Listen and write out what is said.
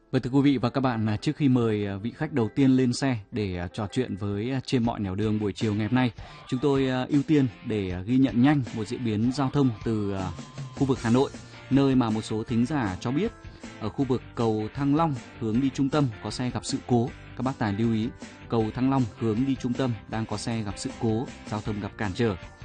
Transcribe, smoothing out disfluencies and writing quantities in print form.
Vâng, thưa quý vị và các bạn, trước khi mời vị khách đầu tiên lên xe để trò chuyện với Trên mọi nẻo đường buổi chiều ngày hôm nay, chúng tôi ưu tiên để ghi nhận nhanh một diễn biến giao thông từ khu vực Hà Nội, nơi mà một số thính giả cho biết ở khu vực cầu Thăng Long hướng đi trung tâm có xe gặp sự cố. Các bác tài lưu ý, cầu Thăng Long hướng đi trung tâm đang có xe gặp sự cố, giao thông gặp cản trở.